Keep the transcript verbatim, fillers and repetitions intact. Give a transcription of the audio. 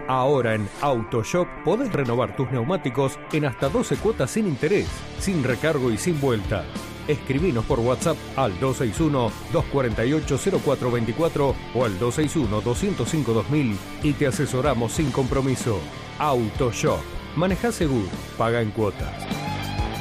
Ahora en AutoShop podés renovar tus neumáticos en hasta doce cuotas sin interés, sin recargo y sin vuelta. Escribinos por WhatsApp al dos seis uno, dos cuatro ocho, cero cuatro dos cuatro o al dos seis uno, dos cero cinco, dos mil y te asesoramos sin compromiso. AutoShop. Manejá seguro, paga en cuotas.